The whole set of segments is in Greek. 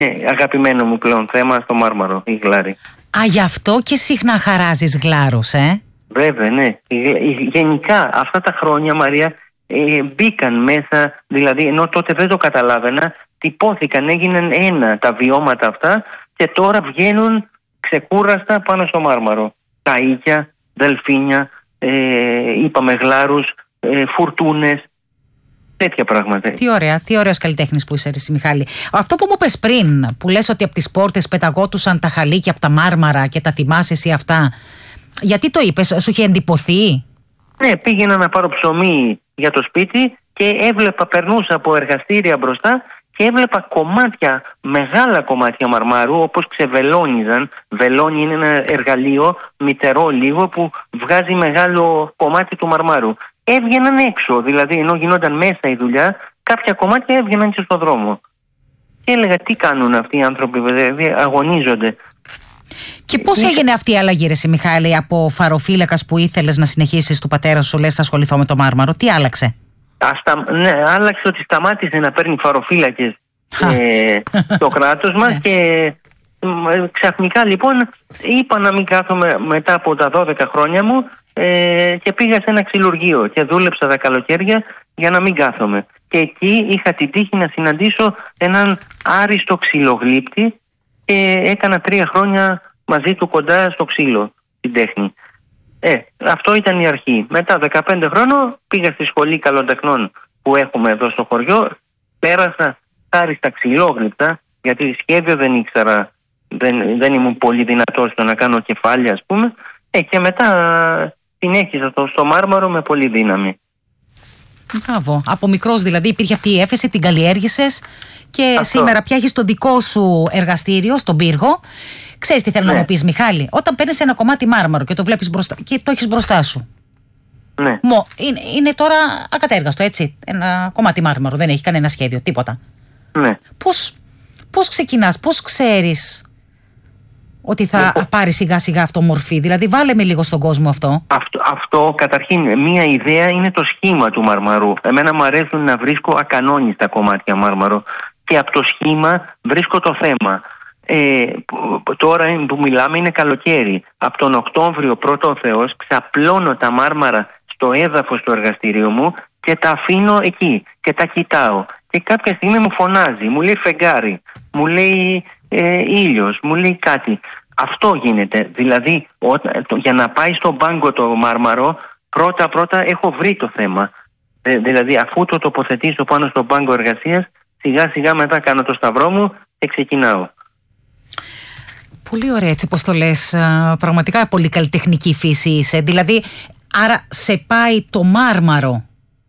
Αγαπημένο μου πλέον θέμα στο Μάρμαρο, η γλάρη. Α, γι' αυτό και συχνά χαράζεις γλάρους, Βέβαια, ναι. Γενικά αυτά τα χρόνια, Μαρία, μπήκαν μέσα, δηλαδή ενώ τότε δεν το καταλάβαινα, τυπώθηκαν, έγιναν ένα τα βιώματα αυτά και τώρα βγαίνουν ξεκούραστα πάνω στο Μάρμαρο. Καΐκια, δελφίνια, είπαμε γλάρους, φουρτούνες, τέτοια πράγματα. Τι ωραίος καλλιτέχνης που είσαι, εσύ, Μιχάλη. Αυτό που μου πες πριν, που λες ότι από τις πόρτες πεταγότουσαν τα χαλίκια από τα Μάρμαρα και τα θυμάσαι εσύ αυτά, γιατί το είπες, σου είχε εντυπωθεί? Ναι, πήγαινα να πάρω ψωμί για το σπίτι και περνούσα από εργαστήρια μπροστά και έβλεπα κομμάτια, μεγάλα κομμάτια μαρμάρου, όπως ξεβελώνιζαν. Βελόνι είναι ένα εργαλείο μυτερό λίγο που βγάζει μεγάλο κομμάτι του μαρμάρου. Έβγαιναν έξω, δηλαδή ενώ γινόταν μέσα η δουλειά, κάποια κομμάτια έβγαιναν και στον δρόμο. Και έλεγα, τι κάνουν αυτοί οι άνθρωποι, δηλαδή αγωνίζονται. Και πώς έγινε αυτή η αλλαγή, ρε Μιχάλη, από φαροφύλακας που ήθελες να συνεχίσεις του πατέρα σου, λες θα ασχοληθώ με το Μάρμαρο, τι άλλαξε? Ναι, άλλαξε ότι σταμάτησε να παίρνει φαροφύλακες το κράτος μας και ξαφνικά λοιπόν είπα να μην κάθομαι μετά από τα 12 χρόνια μου και πήγα σε ένα ξυλουργείο και δούλεψα τα καλοκαίρια για να μην κάθομαι. Και εκεί είχα την τύχη να συναντήσω έναν άριστο ξυλογλύπτη και έκανα 3 χρόνια μαζί του κοντά στο ξύλο, την τέχνη. Αυτό ήταν η αρχή. Μετά 15 χρόνων πήγα στη σχολή καλοτεχνών που έχουμε εδώ στο χωριό. Πέρασα χάρη στα ξυλόγλυπτα, γιατί σχέδιο δεν ήξερα, δεν ήμουν πολύ δυνατός στο να κάνω κεφάλια, ας πούμε. Και μετά συνέχισα στο Μάρμαρο με πολύ δύναμη. Μπράβο. Από μικρός δηλαδή υπήρχε αυτή η έφεση, την καλλιέργησες και σήμερα πια έχεις το δικό σου εργαστήριο στον πύργο. Ξέρεις τι θέλω να μου πεις, Μιχάλη? Όταν παίρνεις ένα κομμάτι μάρμαρο και το βλέπεις μπροστά και το έχεις μπροστά σου. Ναι. Είναι τώρα ακατέργαστο, έτσι. Ένα κομμάτι μάρμαρο, δεν έχει κανένα σχέδιο, τίποτα. Ναι. Πώς ξεκινάς, πώς ξέρεις ότι θα πάρει σιγά σιγά αυτό μορφή? Δηλαδή βάλε με λίγο στον κόσμο αυτό. Αυτό καταρχήν μία ιδέα είναι το σχήμα του μαρμαρού. Εμένα μου αρέσουν να βρίσκω ακανόνιστα κομμάτια μάρμαρο και από το σχήμα βρίσκω το θέμα. Τώρα που μιλάμε είναι καλοκαίρι. Από τον Οκτώβριο πρώτο ο Θεός ξαπλώνω τα μάρμαρα στο έδαφος του εργαστηρίου μου και τα αφήνω εκεί και τα κοιτάω. Και κάποια στιγμή μου φωνάζει, μου λέει φεγγάρι, μου λέει ήλιος, μου λέει κάτι. Αυτό γίνεται. Δηλαδή για να πάει στον πάγκο το μάρμαρο πρώτα έχω βρει το θέμα. Δηλαδή αφού το τοποθετήσω πάνω στον πάγκο εργασίας, σιγά σιγά μετά κάνω το σταυρό μου και ξεκινάω. Πολύ ωραία έτσι πως το λες, πραγματικά πολύ καλλιτεχνική φύση είσαι. Δηλαδή άρα σε πάει το μάρμαρο,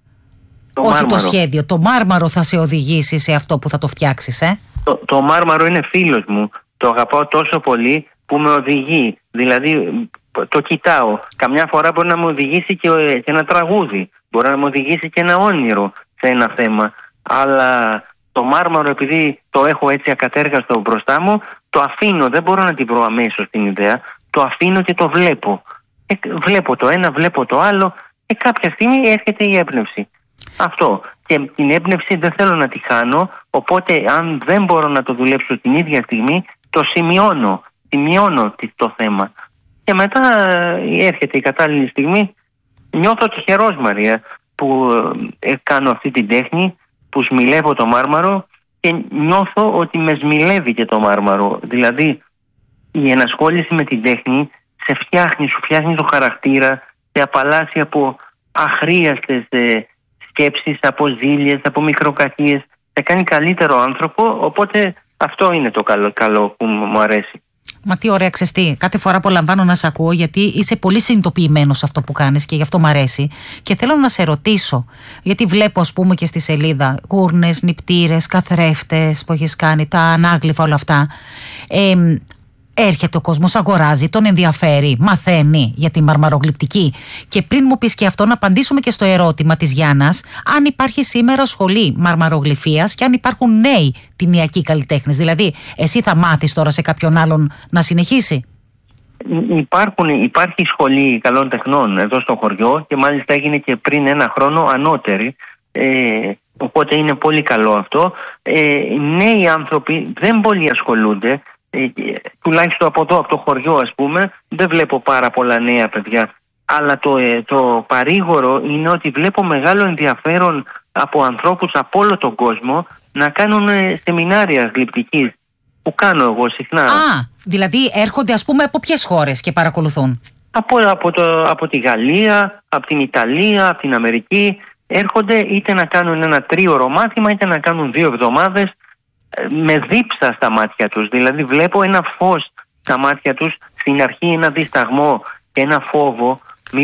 το σχέδιο. Το μάρμαρο θα σε οδηγήσει σε αυτό που θα το φτιάξεις. Το μάρμαρο είναι φίλος μου. Το αγαπάω τόσο πολύ που με οδηγεί. Δηλαδή το κοιτάω. Καμιά φορά μπορεί να με οδηγήσει και ένα τραγούδι. Μπορεί να με οδηγήσει και ένα όνειρο σε ένα θέμα. Αλλά το μάρμαρο, επειδή το έχω έτσι ακατέργαστο μπροστά μου, το αφήνω. Δεν μπορώ να την βρω αμέσως την ιδέα. Το αφήνω και το βλέπω. Βλέπω το ένα, βλέπω το άλλο και κάποια στιγμή έρχεται η έμπνευση. Αυτό. Και την έμπνευση δεν θέλω να τη χάνω, οπότε αν δεν μπορώ να το δουλέψω την ίδια στιγμή, το σημειώνω το θέμα. Και μετά έρχεται η κατάλληλη στιγμή. Νιώθω τυχερός, Μαρία, που κάνω αυτή την τέχνη, που σμιλεύω το μάρμαρο και νιώθω ότι με σμιλεύει και το μάρμαρο. Δηλαδή η ενασχόληση με την τέχνη σου φτιάχνει το χαρακτήρα, σε απαλλάσσει από αχρίαστες σκέψεις, από ζήλιες, από μικροκαθίες, σε κάνει καλύτερο άνθρωπο, οπότε αυτό είναι το καλό που μου αρέσει. Μα τι ωραία, ξεστή. Κάθε φορά απολαμβάνω να σε ακούω, γιατί είσαι πολύ συνειδητοποιημένος σε αυτό που κάνεις και γι' αυτό μου αρέσει. Και θέλω να σε ρωτήσω, γιατί βλέπω, ας πούμε, και στη σελίδα κούρνες, νηπτήρες, καθρέφτες που έχεις κάνει, τα ανάγλυφα, όλα αυτά. Έρχεται ο κόσμος, αγοράζει, τον ενδιαφέρει, μαθαίνει για τη μαρμαρογλυπτική. Και πριν μου πεις και αυτό, να απαντήσουμε και στο ερώτημα της Γιάννας, αν υπάρχει σήμερα σχολή μαρμαρογλυφίας και αν υπάρχουν νέοι τιμιακοί καλλιτέχνες. Δηλαδή, εσύ θα μάθεις τώρα σε κάποιον άλλον να συνεχίσει? Υπάρχει σχολή καλών τεχνών εδώ στο χωριό και μάλιστα έγινε και πριν 1 χρόνο ανώτερη. Οπότε είναι πολύ καλό αυτό. Νέοι άνθρωποι δεν πολύ ασχολούνται, τουλάχιστον από εδώ, από το χωριό ας πούμε, δεν βλέπω πάρα πολλά νέα παιδιά. Αλλά το παρήγορο είναι ότι βλέπω μεγάλο ενδιαφέρον από ανθρώπους από όλο τον κόσμο να κάνουν σεμινάρια γλυπτικής, που κάνω εγώ συχνά. Δηλαδή έρχονται ας πούμε από ποιες χώρες και παρακολουθούν? Από τη Γαλλία, από την Ιταλία, από την Αμερική. Έρχονται είτε να κάνουν ένα 3ωρο μάθημα, είτε να κάνουν 2 εβδομάδες, με δίψα στα μάτια τους. Δηλαδή βλέπω ένα φως στα μάτια τους, στην αρχή ένα δισταγμό και ένα φόβο,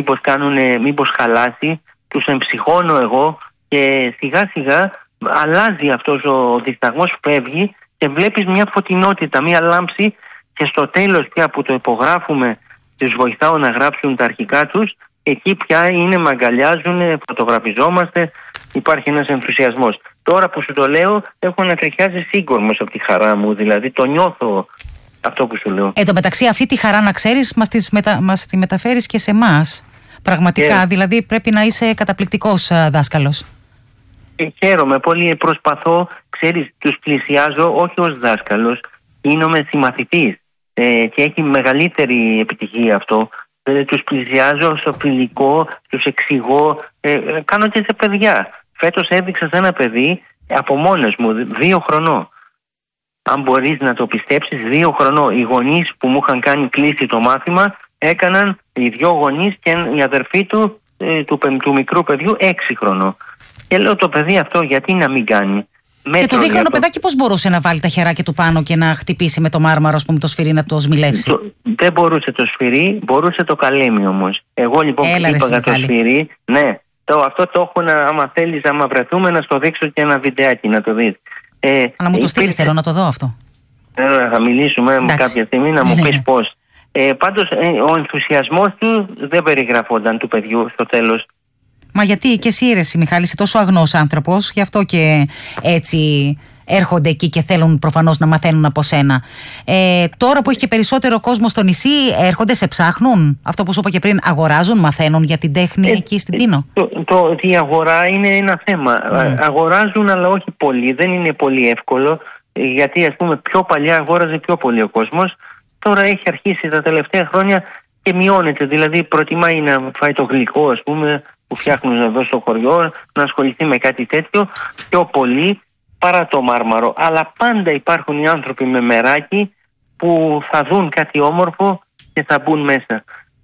μήπως χαλάσει. Τους εμψυχώνω εγώ και σιγά σιγά αλλάζει αυτός ο δισταγμός, φεύγει και βλέπεις μια φωτεινότητα, μια λάμψη, και στο τέλος πια που το υπογράφουμε, τους βοηθάω να γράψουν τα αρχικά τους, εκεί πια με αγκαλιάζουν, φωτογραφιζόμαστε, υπάρχει ένας ενθουσιασμός. Τώρα που σου το λέω, έχω να τριχιάζει σύγκορμος από τη χαρά μου, δηλαδή το νιώθω αυτό που σου λέω. Εν τω μεταξύ, αυτή τη χαρά, να ξέρεις, μας τη μεταφέρεις και σε εμάς. Πραγματικά, δηλαδή πρέπει να είσαι καταπληκτικός δάσκαλος. Χαίρομαι πολύ, προσπαθώ, ξέρεις, τους πλησιάζω όχι ως δάσκαλος, γίνομαι συμμαθητής και έχει μεγαλύτερη επιτυχία αυτό. Τους πλησιάζω στο φιλικό, τους εξηγώ, κάνω και σε παιδιά. Φέτος έδειξα σε ένα παιδί από μόνος μου, 2 χρονών. Αν μπορείς να το πιστέψεις, 2 χρονών. Οι γονείς που μου είχαν κάνει κλείσει το μάθημα έκαναν, οι 2 γονείς και η αδερφή του μικρού παιδιού 6 χρονών. Και λέω, το παιδί αυτό γιατί να μην κάνει? Και το 2χρονο παιδάκι πώς μπορούσε να βάλει τα χεράκια του πάνω και να χτυπήσει με το μάρμαρο, ας πούμε, το σφυρί, να το σμιλεύσει? Δεν μπορούσε το σφυρί, μπορούσε το καλέμι όμως. Εγώ λοιπόν χτύπαγα το σφυρί. Ναι, αυτό το έχω άμα θέλεις, άμα βρεθούμε, να στο δείξω και ένα βιντεάκι να το δεις. Να μου το στείλεις, θέλω να το δω αυτό. Θα μιλήσουμε κάποια στιγμή να μου πεις πώς. Πάντως ο ενθουσιασμός του δεν περιγραφόταν του παιδιού στο τέλος. Μα γιατί και εσύ, ρε Μιχάλη, είσαι τόσο αγνός άνθρωπος, γι' αυτό και έτσι έρχονται εκεί και θέλουν προφανώς να μαθαίνουν από σένα. Τώρα που έχει και περισσότερο κόσμο στο νησί, έρχονται, σε ψάχνουν? Αυτό που σου είπα και πριν, αγοράζουν, μαθαίνουν για την τέχνη εκεί στην Τίνο? Η αγορά είναι ένα θέμα. Αγοράζουν, αλλά όχι πολύ. Δεν είναι πολύ εύκολο, γιατί ας πούμε πιο παλιά αγόραζε πιο πολύ ο κόσμος. Τώρα έχει αρχίσει τα τελευταία χρόνια και μειώνεται. Δηλαδή προτιμάει να φάει το γλυκό, ας πούμε, που φτιάχνουν εδώ στο χωριό, να ασχοληθεί με κάτι τέτοιο πιο πολύ παρά το μάρμαρο. Αλλά πάντα υπάρχουν οι άνθρωποι με μεράκι που θα δουν κάτι όμορφο και θα μπουν μέσα.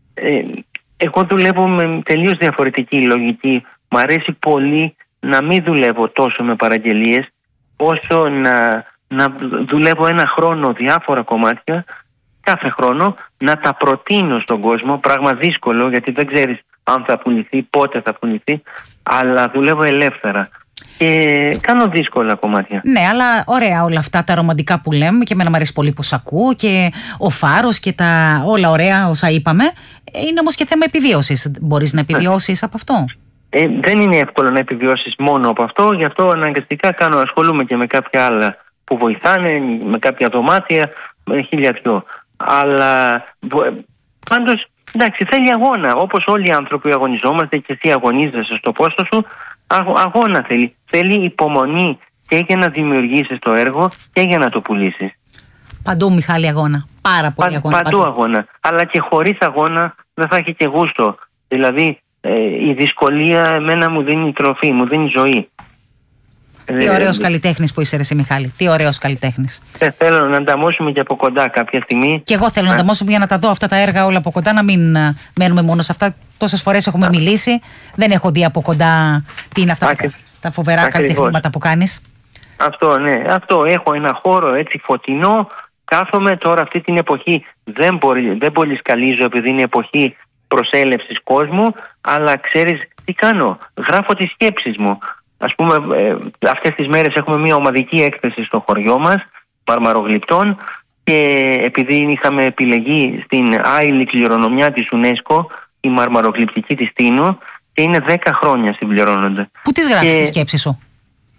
Εγώ δουλεύω με τελείως διαφορετική λογική. Μ' αρέσει πολύ να μην δουλεύω τόσο με παραγγελίες, όσο να δουλεύω ένα χρόνο διάφορα κομμάτια, κάθε χρόνο να τα προτείνω στον κόσμο. Πράγμα δύσκολο, γιατί δεν ξέρεις αν θα πουληθεί, πότε θα πουληθεί, αλλά δουλεύω ελεύθερα και κάνω δύσκολα κομμάτια. Ναι, αλλά ωραία όλα αυτά τα ρομαντικά που λέμε, και εμένα μου αρέσει πολύ που σ' ακούω, και ο φάρος και όλα ωραία όσα είπαμε. Είναι όμως και θέμα επιβίωσης. Μπορείς να επιβιώσεις από αυτό? Δεν είναι εύκολο να επιβιώσεις μόνο από αυτό, γι' αυτό αναγκαστικά ασχολούμαι και με κάποια άλλα που βοηθάνε, με κάποια δωμάτια, με 1000 αλλά πάντως εντάξει, θέλει αγώνα. Όπως όλοι οι άνθρωποι αγωνιζόμαστε, και εσύ αγωνίζεσαι στο πόστο σου, αγώνα θέλει. Θέλει υπομονή και για να δημιουργήσεις το έργο και για να το πουλήσεις. Παντού, Μιχάλη, αγώνα. Πάρα πολύ αγώνα. Παντού αγώνα. Αλλά και χωρίς αγώνα δεν θα έχει και γούστο. Δηλαδή η δυσκολία εμένα μου δίνει τροφή, μου δίνει ζωή. Τι ωραίος καλλιτέχνης που είσαι, ρε Μιχάλη. Τι ωραίος καλλιτέχνης. Θέλω να ανταμώσουμε και από κοντά κάποια στιγμή. Και εγώ θέλω να ανταμώσουμε για να τα δω αυτά τα έργα όλα από κοντά, να μην μένουμε μόνο σε αυτά. Τόσες φορές έχουμε μιλήσει, δεν έχω δει από κοντά τι είναι αυτά τα φοβερά καλλιτεχνήματα που κάνεις. Αυτό, ναι. Αυτό, έχω ένα χώρο έτσι φωτεινό. Κάθομαι τώρα αυτή την εποχή. Δεν πολύ σκαλίζω, επειδή είναι εποχή προσέλευσης κόσμου, αλλά ξέρεις τι κάνω? Γράφω τις σκέψεις μου. Ας πούμε, αυτές τις μέρες έχουμε μια ομαδική έκθεση στο χωριό μας, μαρμαρογλυπτών, και επειδή είχαμε επιλεγεί στην άειλη κληρονομιά της UNESCO, η μαρμαρογλυπτική της Τίνο, και είναι 10 χρόνια συμπληρώνονται. Πού τις γράφεις τις σκέψεις σου?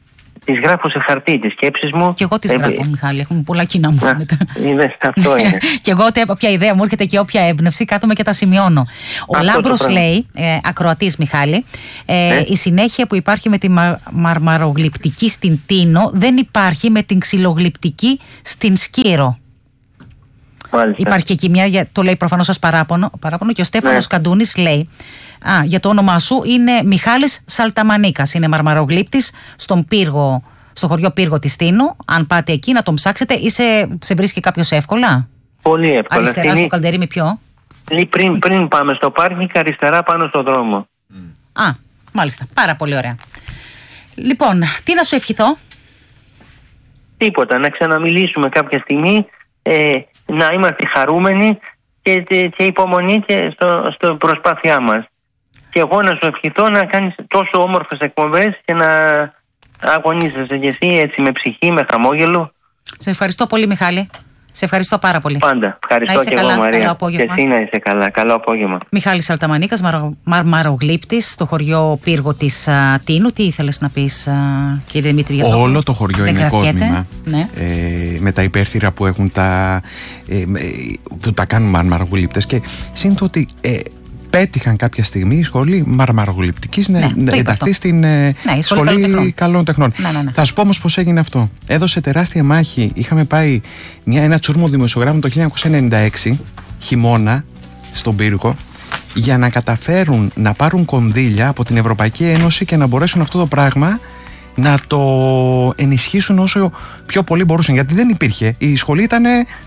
τις γράφω σε χαρτί τις σκέψεις μου. Και εγώ τις γράφω, Μιχάλη, έχουμε πολλά κοινά μου φαίνεται. Αυτό είναι. Και εγώ όποια ιδέα μου έρχεται και όποια έμπνευση κάθομαι και τα σημειώνω. Ο Λάμπρος λέει, ακροατής Μιχάλη, η συνέχεια που υπάρχει με τη μαρμαρογλυπτική στην Τίνο δεν υπάρχει με την ξυλογλυπτική στην Σκύρο. Μάλιστα. Υπάρχει εκεί μια, το λέει προφανώς σας παράπονο, και ο Στέφανος Καντούνης λέει, για το όνομά σου είναι Μιχάλης Σαλταμανίκας, είναι μαρμαρογλύπτης στον πύργο, στο χωριό Πύργο της Τίνου. Αν πάτε εκεί να τον ψάξετε, σε βρίσκει κάποιος εύκολα? Πολύ εύκολα. Αριστερά στο Καλντερίμι ποιο? Πριν πάμε στο πάρκινγκ, αριστερά πάνω στο δρόμο. Μάλιστα, πάρα πολύ ωραία. Λοιπόν, τι να σου ευχηθώ? Τίποτα, να ξαναμιλήσουμε κάποια στιγμή, να είμαστε χαρούμενοι και υπομονή και στο προσπάθειά μας. Και εγώ να σου ευχηθώ να κάνεις τόσο όμορφες εκπομπές και να αγωνίζεσαι και εσύ έτσι με ψυχή, με χαμόγελο. Σε ευχαριστώ πολύ, Μιχάλη. Σε ευχαριστώ πάρα πολύ. Πάντα. Ευχαριστώ και εγώ, Μαρία. Και εσύ να είσαι καλά. Καλό απόγευμα. Μιχάλης Σαλταμανίκας, μαρμαρογλύπτης στο χωριό Πύργο της Τίνου. Τι ήθελες να πεις, κύριε Δημήτρη? Όλο το χωριό είναι κόσμημα. Ναι. Με τα υπέρθυρα που έχουν που τα κάνουν μαρμαρογλύπτες. Και σύν το ότι πέτυχαν κάποια στιγμή η σχολή μαρμαρογλυπτικής να ενταχθεί στην σχολή καλών τεχνών. Ναι. Θα σου πω όμως πώς έγινε αυτό. Έδωσε τεράστια μάχη. Είχαμε πάει ένα τσούρμο δημοσιογράφων το 1996 χειμώνα στον Πύργο για να καταφέρουν να πάρουν κονδύλια από την Ευρωπαϊκή Ένωση και να μπορέσουν αυτό το πράγμα να το ενισχύσουν όσο πιο πολύ μπορούσαν. Γιατί δεν υπήρχε. Η σχολή ήταν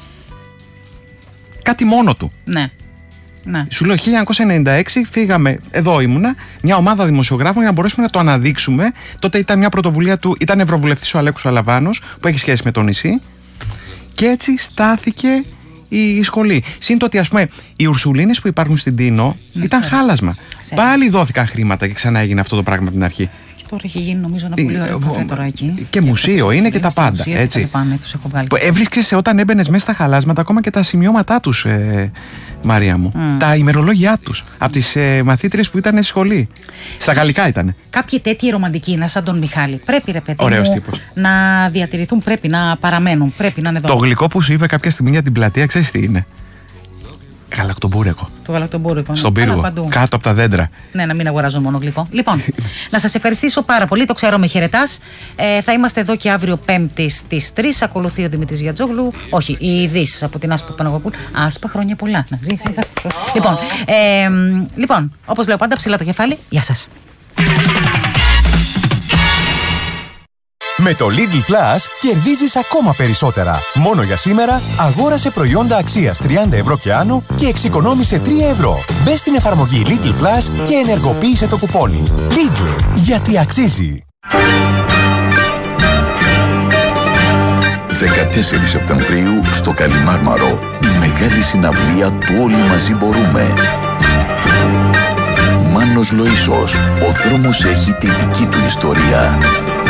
κάτι μόνο του. Ναι. Σου λέω 1996 φύγαμε, εδώ ήμουνα, μια ομάδα δημοσιογράφων για να μπορέσουμε να το αναδείξουμε. Τότε ήταν μια πρωτοβουλία του, ήταν ευρωβουλευτής ο Αλέκος Αλαβάνος που έχει σχέση με το νησί. Και έτσι στάθηκε η σχολή. Συν το ότι, ας πούμε, οι ουρσουλίνες που υπάρχουν στην Τίνο ήταν χάλασμα. Πάλι δόθηκαν χρήματα και ξανά έγινε αυτό το πράγμα από την αρχή. Τώρα έχει γίνει νομίζω ένα πολύ ωραίο καφέ τώρα εκεί. Και μουσείο είναι και τα πάντα. Έτσι. Έβρισκες όταν έμπαινες μέσα στα χαλάσματα ακόμα και τα σημειώματά τους, Μαρία μου. Τα ημερολόγια τους. Από τις μαθήτριες που ήταν στη σχολή. Στα γαλλικά ήταν. Κάποιοι τέτοιοι ρομαντικοί είναι σαν τον Μιχάλη. Πρέπει, ρε παιδί μου, να διατηρηθούν, πρέπει να παραμένουν, πρέπει να είναι εδώ. Το γλυκό που σου είπε κάποια στιγμή για την πλατεία, ξέρεις τι είναι? Γαλακτομπούρεκο. Το γαλακτομπούρεκο. Στον Πύργο. Κάτω από τα δέντρα. Ναι, να μην αγοράζουν μόνο γλυκό. Λοιπόν, να σας ευχαριστήσω πάρα πολύ. Το ξέρω, με χαιρετάς. Θα είμαστε εδώ και αύριο Πέμπτη στις 3. Ακολουθεί ο Δημήτρης Γιατζόγλου. Όχι, οι ειδήσεις από την Άσπα Παναγοπούλου. Άσπα, χρόνια πολλά. Να ζήσεις. Λοιπόν, όπως λέω πάντα, ψηλά το κεφάλι. Γεια σας. Με το Lidl Plus κερδίζεις ακόμα περισσότερα. Μόνο για σήμερα αγόρασε προϊόντα αξίας 30 ευρώ και άνω και εξοικονόμησε 3 ευρώ. Μπες στην εφαρμογή Lidl Plus και ενεργοποίησε το κουπόνι. Lidl, γιατί αξίζει. 14 Σεπτεμβρίου στο Καλιμάρμαρο, η μεγάλη συναυλία του Όλοι Μαζί Μπορούμε. Μάνος Λοΐσος, ο δρόμος έχει τη δική του ιστορία.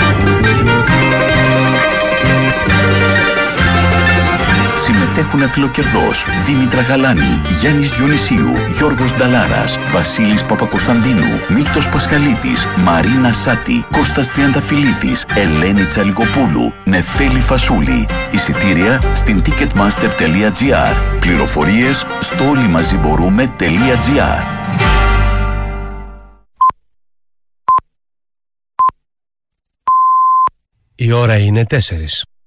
Συμμετέχουν Αφιλοκερδός, Δήμητρα Γαλάνη, Γιάννης Διονυσίου, Γιώργος Νταλάρας, Βασίλης Παπακοσταντίνου, Μίλτος Πασχαλίδης, Μαρίνα Σάτη, Κώστας Τριανταφυλλίδης, Ελένη Τσαλιγοπούλου, Νεφέλη Φασούλη. Εισιτήρια στην ticketmaster.gr. Πληροφορίες στο όλοιμαζιμπορούμε.gr. Η ώρα είναι 4.